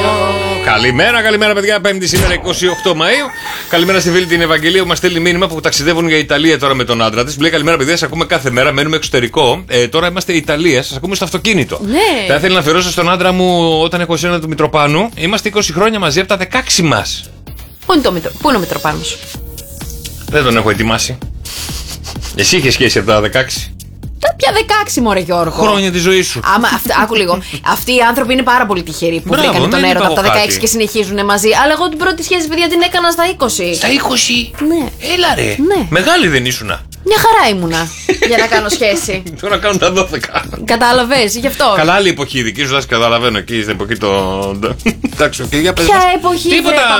Καλημέρα, παιδιά. Πέμπτη σήμερα, 28 Μαΐου. Καλημέρα στη φίλη την Ευαγγελία που μας στέλνει μήνυμα που ταξιδεύουν για Ιταλία τώρα με τον άντρα της. Μου λέει καλημέρα, παιδιά. Σας ακούμε κάθε μέρα. Μένουμε εξωτερικό. Τώρα είμαστε Ιταλία. Σας ακούμε στο αυτοκίνητο. Ναι. Θα ήθελα να αφιερώσω στον άντρα μου όταν έχω εσένα του Μητροπάνου. Είμαστε 20 χρόνια μαζί από τα 16 μας. Πού είναι ο Μητροπάνος? Δεν τον έχω ετοιμάσει. Εσύ είχε σχέση από τα 16. Πια 16, μωρέ Γιώργο. Χρόνια τη ζωή σου. Άκου λίγο. Αυτοί οι άνθρωποι είναι πάρα πολύ τυχεροί που βρήκαν τον έρωτα από τα 16 και συνεχίζουν μαζί. Αλλά εγώ την πρώτη σχέση, παιδιά, την έκανα στα 20. Στα 20? Ναι. Έλα ρε. Ναι. Μεγάλη δεν ήσουνα? Μια χαρά ήμουνα για να κάνω σχέση. Τώρα κάνουν τα 12. Κατάλαβες, γι' αυτό. Καλά, άλλη εποχή δική σου, καταλαβαίνω εκεί στην εποχή το. Εντάξει, και για πες. Ποια εποχή,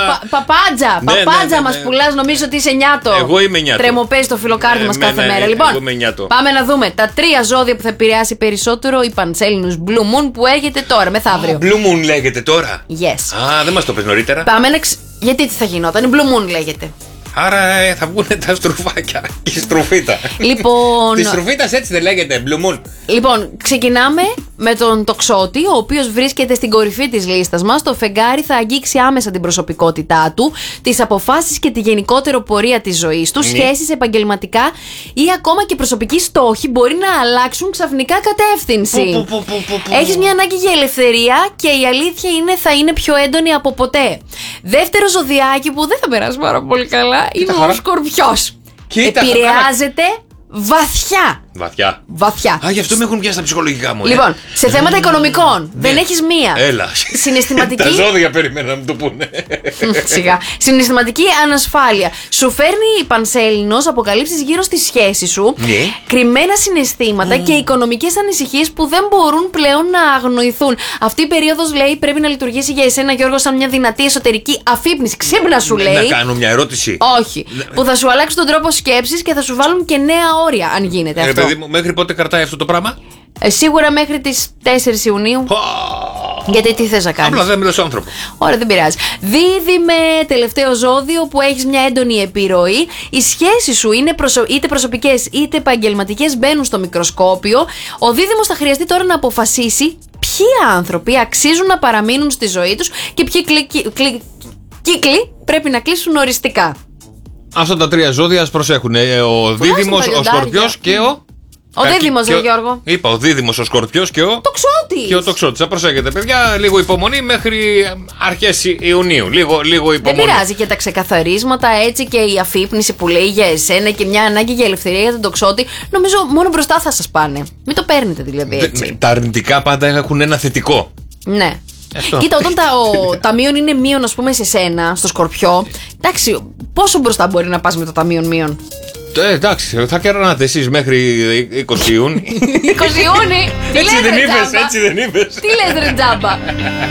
Παπάντζα μας πουλάς, νομίζω ότι είσαι νιάτο. Εγώ είμαι νιάτο. Τρεμοπέζεις το φιλοκάρδι μας κάθε μέρα. Λοιπόν, πάμε να δούμε τα 3 ζώδια που θα επηρεάσει περισσότερο η Πανσέλινους Blue Moon που έρχεται τώρα, μεθαύριο. Blue Moon λέγεται τώρα. Yes. Α, δεν μας το πες νωρίτερα. Πάμε να γιατί τι θα γινόταν, η Blue Moon λέγεται. Άρα θα βγουν τα στρουφάκια. Η στρουφίτα. Λοιπόν. Τη στρουφίτα έτσι δεν λέγεται, Blue Moon. Λοιπόν, ξεκινάμε με τον τοξότη, ο οποίος βρίσκεται στην κορυφή της λίστας μας. Το φεγγάρι θα αγγίξει άμεσα την προσωπικότητά του, τις αποφάσεις και τη γενικότερη πορεία της ζωής του. Σχέσεις, επαγγελματικά ή ακόμα και προσωπικοί στόχοι μπορεί να αλλάξουν ξαφνικά κατεύθυνση. Έχεις μια ανάγκη για ελευθερία και η αλήθεια θα είναι πιο έντονη από ποτέ. Δεύτερο ζωδιάκι που δεν θα περάσει πάρα πολύ καλά είναι ο Σκορπιός. Επηρεάζεται βαθιά. Βαθιά. Α, γι' αυτό με έχουν πιάσει τα ψυχολογικά μου. Λοιπόν, σε θέματα οικονομικών δεν έχεις μία. Έλα. Συναισθηματική. Τα ζώδια περιμένα να μου το πούνε. Σιγά. Συναισθηματική ανασφάλεια. Σου φέρνει η Πανσέλινος αποκαλύψεις γύρω στη σχέση σου. Ναι. Κρυμμένα συναισθήματα και οικονομικές ανησυχίες που δεν μπορούν πλέον να αγνοηθούν. Αυτή η περίοδος, λέει, πρέπει να λειτουργήσει για εσένα, Γιώργο, σαν μια δυνατή εσωτερική αφύπνιση. Ξύπνα, σου λέει. Να κάνω μια ερώτηση. Όχι. Που θα σου αλλάξει τον τρόπο σκέψης και θα σου βάλουν και νέα όρια, αν γίνεται αυτό. Παιδί μου, μέχρι πότε κρατάει αυτό το πράγμα? Σίγουρα μέχρι τις 4 Ιουνίου. Γιατί τι θες να κάνεις? Απλά δεν μιλάω σε άνθρωπο. Ωραία, δεν πειράζει. Δίδυμε, τελευταίο ζώδιο που έχεις μια έντονη επιρροή. Οι σχέσεις σου είναι είτε προσωπικές είτε επαγγελματικές μπαίνουν στο μικροσκόπιο. Ο δίδυμος θα χρειαστεί τώρα να αποφασίσει ποιοι άνθρωποι αξίζουν να παραμείνουν στη ζωή τους και ποιοι κύκλοι πρέπει να κλείσουν οριστικά. Αυτά τα 3 ζώδια ας προσέχουν. Ο Δίδυμος, ο Σκορπιός και ο. Ο Δίδυμος, Γιώργο. Είπα, ο Δίδυμος, ο Σκορπιός και ο. Τοξότης. Και ο Τοξότης. Θα προσέχετε, παιδιά, λίγο υπομονή μέχρι αρχές Ιουνίου. Λίγο υπομονή. Δεν πειράζει και τα ξεκαθαρίσματα, έτσι και η αφύπνιση που λέει για εσένα και μια ανάγκη για ελευθερία για τον Τοξότη. Νομίζω μόνο μπροστά θα σας πάνε. Μην το παίρνετε δηλαδή έτσι. Τα αρνητικά πάντα έχουν ένα θετικό. Ναι. Κοίτα, όταν ταμείον είναι μείον, ας πούμε, σε σένα, στο Σκορπιό, εντάξει, πόσο μπροστά μπορεί να πας με το ταμείον μείον? Εντάξει, θα κερνάτε εσείς μέχρι 20 Ιούνιου. 20 Ιούνιου! Έτσι δεν είπες. Τι λες ρε τζάμπα?